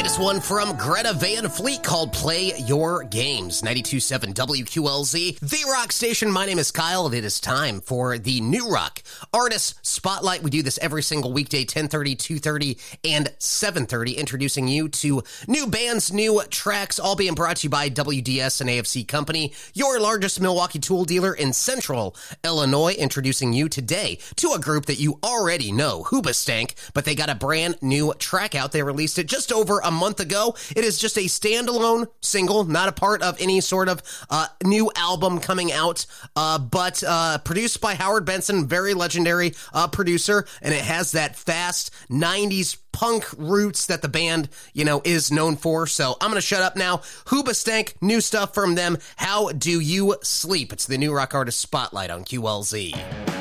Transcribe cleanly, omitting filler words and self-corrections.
latest one from Greta Van Fleet called Play Your Games. 92.7 WQLZ, the rock station. My name is Kyle, and it is time for the New Rock Artist Spotlight. We do this every single weekday, 10:30, 2:30, and 7:30, introducing you to new bands, new tracks, all being brought to you by WDS and AFC Company, your largest Milwaukee tool dealer in Central Illinois, introducing you today to a group that you already know, Hoobastank, but they got a brand new track out. They released it just over a month ago. It is just a standalone single, not a part of any sort of new album coming out, but produced by Howard Benson, very legendary producer, and it has that fast 90s punk roots that the band, is known for. So I'm going to shut up now. Hoobastank, new stuff from them. How Do You Sleep? It's the New Rock Artist Spotlight on QLZ.